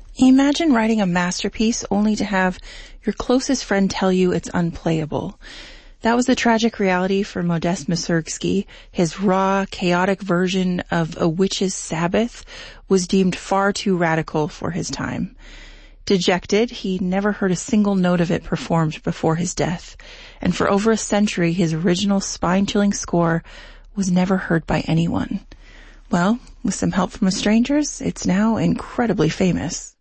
Imagine writing a masterpiece only to have your closest friend tell you it's unplayable. That was the tragic reality for Modest Mussorgsky. His raw, chaotic version of A Witch's Sabbath was deemed far too radical for his time. Dejected, he never heard a single note of it performed before his death, and for over a century his original spine-chilling score was never heard by anyone. Well, with some help from strangers, it's now incredibly famous.